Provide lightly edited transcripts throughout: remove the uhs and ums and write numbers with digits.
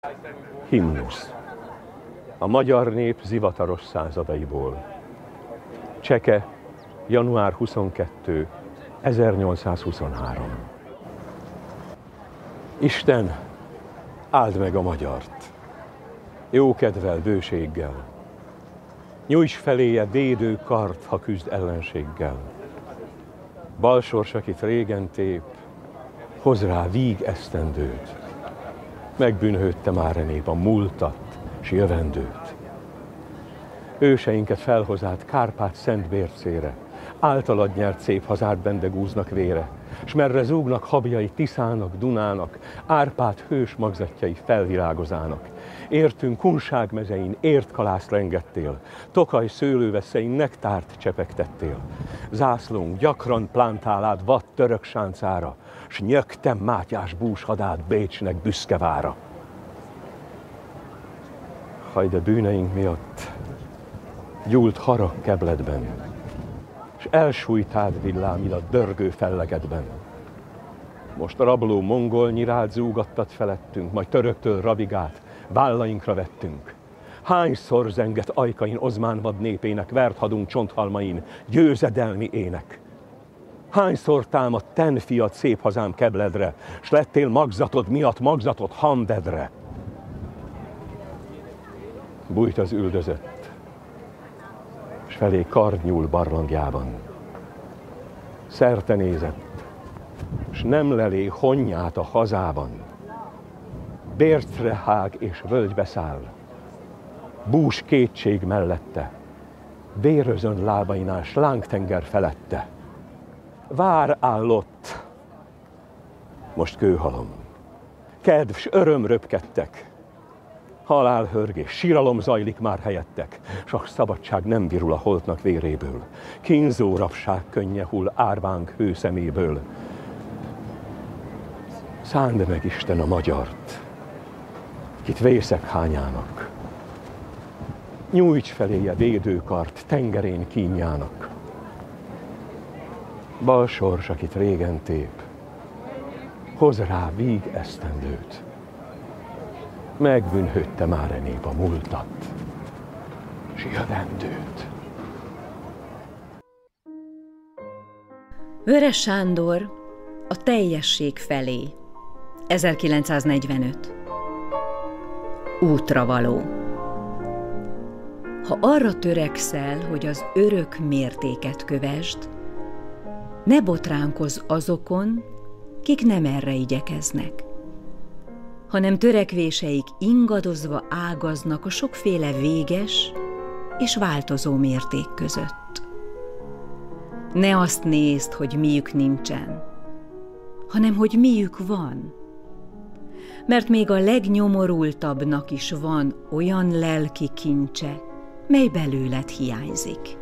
Himnusz. A magyar nép zivataros századaiból. Cseke, január 22, 1823. Isten, áld meg a magyart, jókedvel, bőséggel. Nyújts feléje védő kart, ha küzd ellenséggel. Balsors, akit régen tép, hoz rá víg esztendőt. Megbűnhődte már a nép a múltat s jövendőt. Őseinket felhozát Kárpát szent bércére, általad nyert szép hazát bendegúznak vére, s merre zúgnak habjai Tiszának, Dunának, Árpád hős magzatjai felvirágozának. Értünk Kunság mezein ért kalászt rengettél, Tokaj szőlőveszein nektárt csepegtettél. Zászlónk gyakran plántálád vad török sáncára, s nyögtem Mátyás búshadád Bécsnek büszke vára. Haj, de bűneink miatt gyúlt harag kebledben, s elsújtád villámid a dörgő fellegedben. Most a rabló mongol nyirát zúgattad felettünk, majd töröktől rabigát vállainkra vettünk. Hányszor zengett ajkain Ozmán vad népének, vert hadunk csonthalmain győzedelmi ének. Hányszor támadt ten fiat szép hazám kebledre, s lettél magzatod miatt magzatod Hamdedre. Bújt az üldözött, s felé kard nyúl barlangjában. Szerte nézett, s nem lelé honnyát a hazában. Bércre hág és völgybe száll, bús kétség mellette, vérözön lábainál slángtenger felette. Vár állott, most kőhalom, kedv s öröm röpkedtek, halálhörgés, síralom zajlik már helyettek, s a szabadság nem virul a holtnak véréből, kínzó rabság könnye hull árvánk hőszeméből. Szánd meg Isten a magyart, kit vészek hányának, nyújts feléje védőkart tengerén kínjának. Balsors, akit régen tép, hoz rá víg esztendőt. Megbűnhődte már a nép a múltat s jövendőt. Vörös Sándor, a teljesség felé, 1945. Útravaló. Ha arra törekszel, hogy az örök mértéket kövesd, ne botránkozz azokon, kik nem erre igyekeznek, hanem törekvéseik ingadozva ágaznak a sokféle véges és változó mérték között. Ne azt nézd, hogy miük nincsen, hanem hogy miük van, mert még a legnyomorultabbnak is van olyan lelki kincse, mely belőled hiányzik.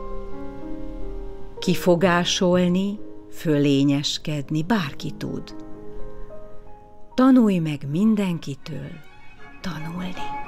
Kifogásolni, fölényeskedni bárki tud. Tanulj meg mindenkitől tanulni.